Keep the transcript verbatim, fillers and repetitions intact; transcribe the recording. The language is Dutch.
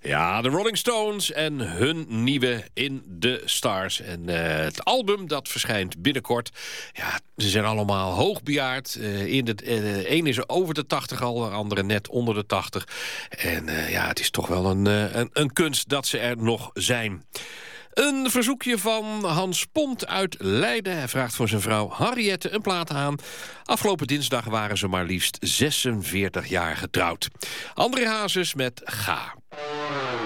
Ja, de Rolling Stones en hun nieuwe In The Stars. En uh, het album dat verschijnt binnenkort. Ja, ze zijn allemaal hoogbejaard. Uh, in de, uh, een is over de tachtig al, de andere net onder de tachtig. En uh, ja, het is toch wel een, uh, een, een kunst dat ze er nog zijn. Een verzoekje van Hans Pont uit Leiden. Hij vraagt voor zijn vrouw Henriette een plaat aan. Afgelopen dinsdag waren ze maar liefst zesenveertig jaar getrouwd. André Hazes met Ga.